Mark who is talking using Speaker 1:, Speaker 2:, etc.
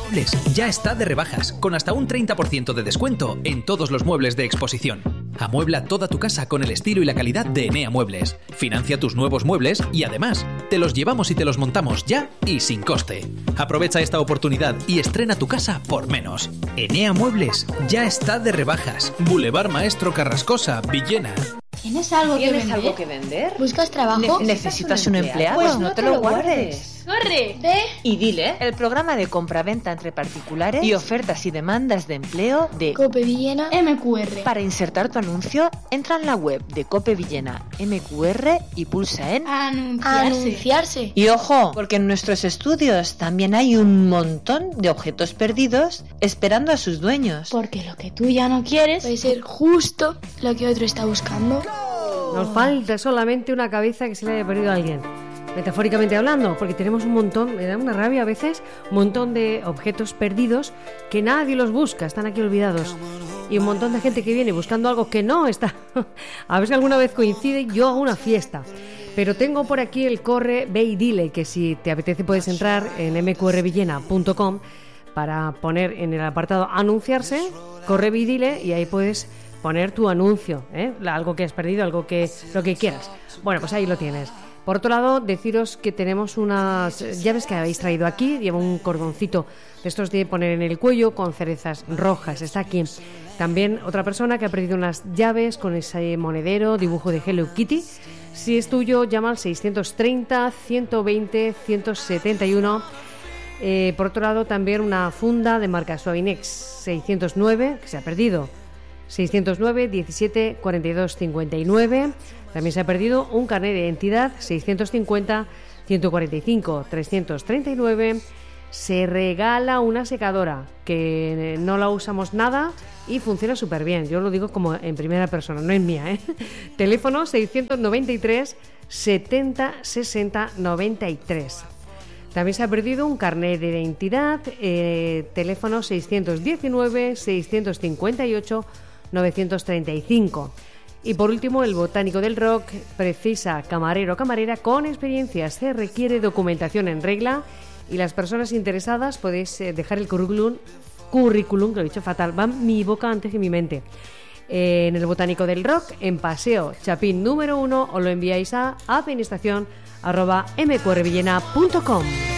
Speaker 1: Muebles ya está de rebajas, con hasta un 30% de descuento en todos los muebles de exposición. Amuebla toda tu casa con el estilo y la calidad de Enea Muebles. Financia tus nuevos muebles y además, te los llevamos y te los montamos ya y sin coste. Aprovecha esta oportunidad y estrena tu casa por menos. Enea Muebles ya está de rebajas. Boulevard Maestro Carrascosa, Villena.
Speaker 2: ¿Tienes algo que vender?
Speaker 3: ¿Buscas trabajo?
Speaker 2: ¿Necesitas un empleado? Pues no te lo guardes.
Speaker 3: ¡Corre!
Speaker 2: Y dile el programa de compraventa entre particulares y ofertas y demandas de empleo de
Speaker 3: Cope Villena MQR.
Speaker 2: Para insertar tu anuncio, entra en la web de Cope Villena MQR y pulsa en
Speaker 3: Anunciarse.
Speaker 2: Y ojo, porque en nuestros estudios también hay un montón de objetos perdidos esperando a sus dueños.
Speaker 3: Porque lo que tú ya no quieres puede ser justo lo que otro está buscando.
Speaker 4: Nos falta solamente una cabeza que se le haya perdido a alguien. Metafóricamente hablando, porque tenemos un montón, me da una rabia a veces, un montón de objetos perdidos que nadie los busca, están aquí olvidados. Y un montón de gente que viene buscando algo que no está. A ver si alguna vez coincide, yo hago una fiesta. Pero tengo por aquí el Corre, Ve y Dile, que si te apetece puedes entrar en mqrvillena.com para poner en el apartado anunciarse, Corre, Ve y Dile, y ahí puedes poner tu anuncio, algo que has perdido, lo que quieras. Bueno, pues ahí lo tienes. Por otro lado, deciros que tenemos unas llaves que habéis traído aquí. Lleva un cordoncito de estos de poner en el cuello con cerezas rojas. Está aquí. También otra persona que ha perdido unas llaves con ese monedero, dibujo de Hello Kitty. Si es tuyo, llama al 630-120-171. Por otro lado, también una funda de marca Suavinex 609, que se ha perdido. 609 17 42 59. También se ha perdido un carnet de identidad 650 145 339. Se regala una secadora que no la usamos nada y funciona súper bien. Yo lo digo como en primera persona, no es mía, Teléfono 693 70 60 93. También se ha perdido un carnet de identidad, teléfono 619 658 935. Y por último, el Botánico del Rock precisa camarero o camarera con experiencia. Se requiere documentación en regla y las personas interesadas podéis dejar el currículum, que lo he dicho fatal, va mi boca antes que mi mente. En el Botánico del Rock, en Paseo Chapín número 1, o lo enviáis a administración@mqrvillena.com.